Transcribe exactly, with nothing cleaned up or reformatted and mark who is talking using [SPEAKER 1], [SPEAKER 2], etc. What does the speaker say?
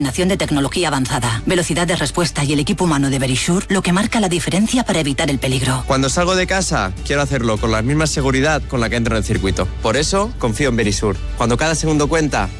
[SPEAKER 1] Nación de tecnología avanzada, velocidad de respuesta y el equipo humano de Verisure lo que marca la diferencia para evitar el peligro.
[SPEAKER 2] Cuando salgo de casa, quiero hacerlo con la misma seguridad con la que entro en el circuito. Por eso, confío en Verisure. Cuando cada segundo cuenta,